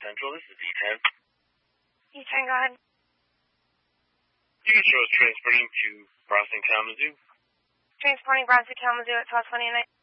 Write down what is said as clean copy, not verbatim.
Central, this is E10. E10, go ahead. You can show us transporting to Brownston, Kalamazoo. Transporting Brownston, Kalamazoo at 12:20 at night.